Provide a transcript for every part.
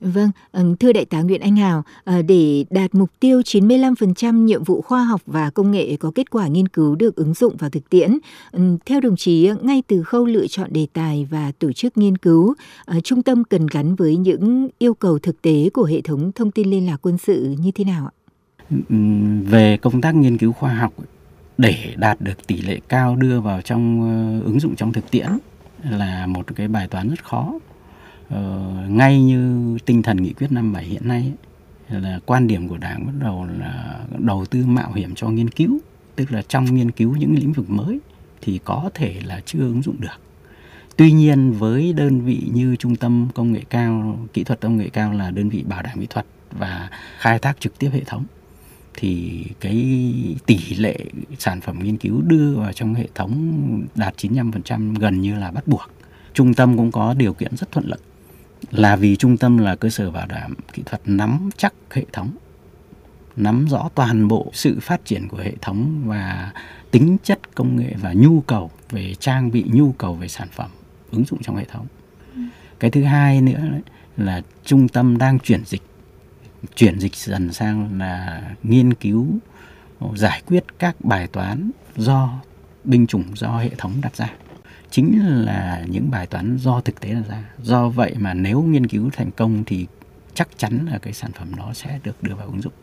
Vâng, thưa Đại tá Nguyễn Anh Hào, để đạt mục tiêu 95% nhiệm vụ khoa học và công nghệ có kết quả nghiên cứu được ứng dụng vào thực tiễn, theo đồng chí, ngay từ khâu lựa chọn đề tài và tổ chức nghiên cứu, trung tâm cần gắn với những yêu cầu thực tế của hệ thống thông tin liên lạc quân sự như thế nào ạ? Về công tác nghiên cứu khoa học, để đạt được tỷ lệ cao đưa vào trong ứng dụng trong thực tiễn là một cái bài toán rất khó. Ngay như tinh thần nghị quyết 57 hiện nay là quan điểm của Đảng bắt đầu là đầu tư mạo hiểm cho nghiên cứu, tức là trong nghiên cứu những lĩnh vực mới thì có thể là chưa ứng dụng được. Tuy nhiên với đơn vị như Trung tâm Công nghệ cao, Kỹ thuật Công nghệ cao là đơn vị bảo đảm kỹ thuật và khai thác trực tiếp hệ thống, thì cái tỷ lệ sản phẩm nghiên cứu đưa vào trong hệ thống đạt 95% gần như là bắt buộc. Trung tâm cũng có điều kiện rất thuận lợi, là vì trung tâm là cơ sở bảo đảm kỹ thuật nắm chắc hệ thống, nắm rõ toàn bộ sự phát triển của hệ thống và tính chất công nghệ và nhu cầu về trang bị, nhu cầu về sản phẩm ứng dụng trong hệ thống. Cái thứ hai nữa là trung tâm đang chuyển dịch dần sang là nghiên cứu giải quyết các bài toán do binh chủng, do hệ thống đặt ra, chính là những bài toán do thực tế đặt ra. Do vậy mà nếu nghiên cứu thành công thì chắc chắn là cái sản phẩm đó sẽ được đưa vào ứng dụng.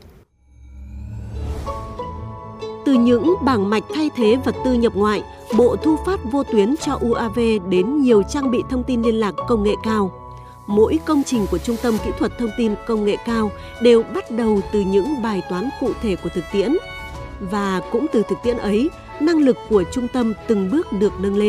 Từ những bảng mạch thay thế vật tư nhập ngoại, bộ thu phát vô tuyến cho UAV đến nhiều trang bị thông tin liên lạc công nghệ cao, mỗi công trình của Trung tâm Kỹ thuật Thông tin Công nghệ cao đều bắt đầu từ những bài toán cụ thể của thực tiễn. Và cũng từ thực tiễn ấy, năng lực của trung tâm từng bước được nâng lên.